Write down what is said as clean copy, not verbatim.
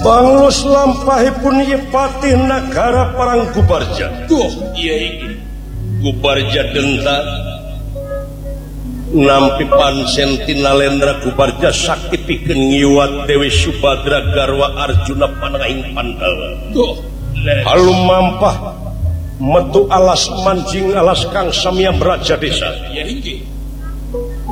Banglus lampahipun ieu patih nagara Parang Gubarja. Duh, iya iki. Gubarja denta nampi pancen Tinalendra Gubarja sakti pikeun ngiwat Dewi Subadra garwa Arjuna Pananging Pandawa. Duh, Halu mampah metu alas manjing alas Kang Samya Braja Desa. iya iki.